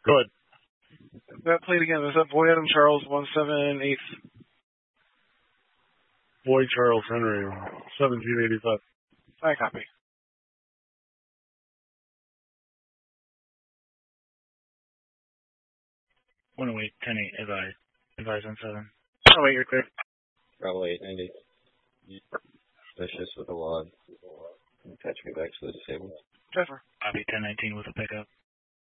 Good. That played again. Was that Boy Adam Charles 178? Boy Charles Henry, 1785. I copy. One away, 10-8, advise on 7. Oh, wait, you're clear. Travel 890. Suspicious with a wad. Attach me back to the disabled. Trevor. Copy 10-19 with a pickup.